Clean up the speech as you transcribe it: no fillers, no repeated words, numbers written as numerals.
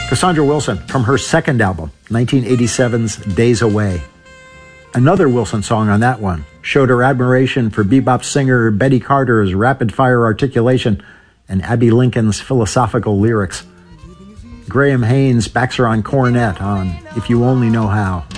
Cassandra Wilson from her second album, 1987's Days Away. Another Wilson song on that one showed her admiration for bebop singer Betty Carter's rapid-fire articulation and Abbey Lincoln's philosophical lyrics. Graham Haynes backs her on cornet on If You Only Know How.